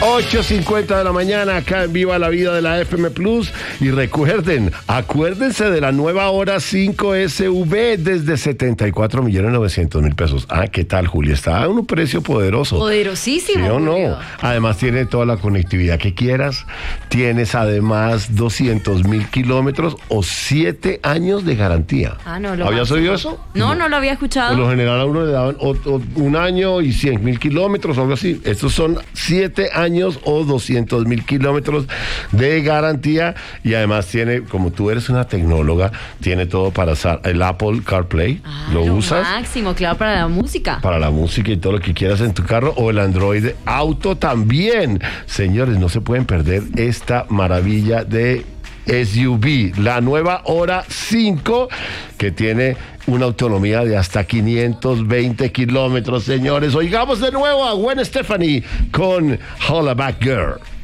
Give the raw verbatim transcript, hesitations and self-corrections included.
ocho cincuenta de la mañana, acá en Viva la Vida de la F M Plus. Y recuerden, acuérdense de la nueva Hora cinco S V desde setenta y cuatro millones novecientos mil pesos. Ah, ¿qué tal, Julia? Está a un precio poderoso. Poderosísimo. ¿Sí o no? Julio. Además tiene toda la conectividad que quieras. Tienes además doscientos mil kilómetros o siete años de garantía. Ah, no, lo ¿Habías máximo. oído eso? No, no lo había escuchado. Por lo general a uno le daban o- o un año y cien mil kilómetros o algo así. Estos son siete años o doscientos mil kilómetros de garantía. Y además tiene, como tú eres una tecnóloga, tiene todo para usar el Apple CarPlay. Ah, ¿Lo usas? máximo, claro, para la música. Para la música y todo lo que quieras en tu carro, o el Android Auto también. Señores, no se pueden perder esta maravilla de S U V, la nueva Hora cinco, que tiene una autonomía de hasta quinientos veinte kilómetros, señores. Oigamos de nuevo a Gwen Stefani con Hollaback Girl.